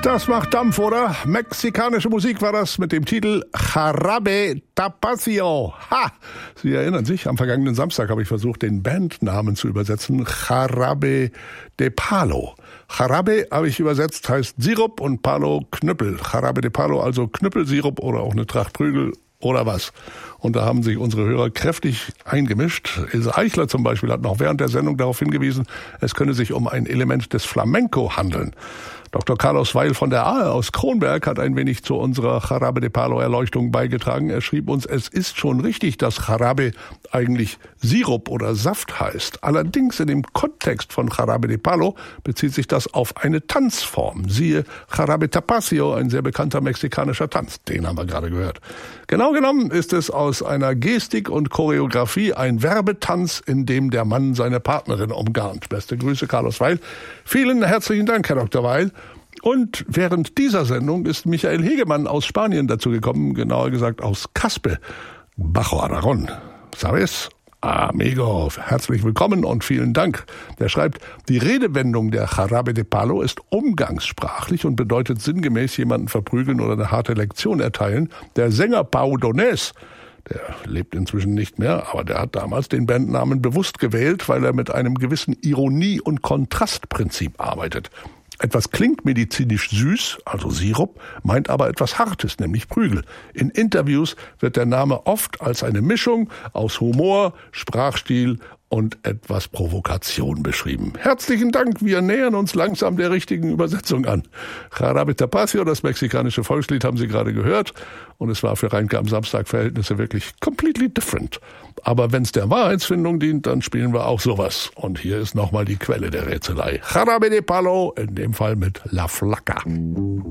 Das macht Dampf, oder? Mexikanische Musik war das mit dem Titel Jarabe Tapacio. Ha! Sie erinnern sich, am vergangenen Samstag habe ich versucht, den Bandnamen zu übersetzen. Jarabe de Palo. Jarabe habe ich übersetzt, heißt Sirup und Palo Knüppel. Jarabe de Palo, also Knüppelsirup oder auch eine Tracht Prügel oder was. Und da haben sich unsere Hörer kräftig eingemischt. Ilse Eichler zum Beispiel hat noch während der Sendung darauf hingewiesen, es könne sich um ein Element des Flamenco handeln. Dr. Carlos Weil von der Ahe aus Kronberg hat ein wenig zu unserer Jarabe de Palo Erleuchtung beigetragen. Er schrieb uns, es ist schon richtig, dass Jarabe eigentlich Sirup oder Saft heißt. Allerdings in dem Kontext von Jarabe de Palo bezieht sich das auf eine Tanzform. Siehe Jarabe Tapacio, ein sehr bekannter mexikanischer Tanz. Den haben wir gerade gehört. Genau genommen ist es aus einer Gestik und Choreografie ein Werbetanz, in dem der Mann seine Partnerin umgarnt. Beste Grüße, Carlos Weil. Vielen herzlichen Dank, Herr Dr. Weil. Und während dieser Sendung ist Michael Hegemann aus Spanien dazu gekommen, genauer gesagt aus Caspe, Bajo Aragon. ¿Sabes? Amigo, herzlich willkommen und vielen Dank. Der schreibt, die Redewendung der Jarabe de Palo ist umgangssprachlich und bedeutet sinngemäß jemanden verprügeln oder eine harte Lektion erteilen. Der Sänger Pau Donés, der lebt inzwischen nicht mehr, aber der hat damals den Bandnamen bewusst gewählt, weil er mit einem gewissen Ironie- und Kontrastprinzip arbeitet. Etwas klingt medizinisch süß, also Sirup, meint aber etwas Hartes, nämlich Prügel. In Interviews wird der Name oft als eine Mischung aus Humor, Sprachstil und etwas Provokation beschrieben. Herzlichen Dank, wir nähern uns langsam der richtigen Übersetzung an. Jarabe Tapacio, das mexikanische Volkslied, haben Sie gerade gehört. Und es war für Reinke am Samstag Verhältnisse wirklich completely different. Aber wenn es der Wahrheitsfindung dient, dann spielen wir auch sowas. Und hier ist nochmal die Quelle der Rätselei. Jarabe de Palo, in dem Fall mit La Flaca.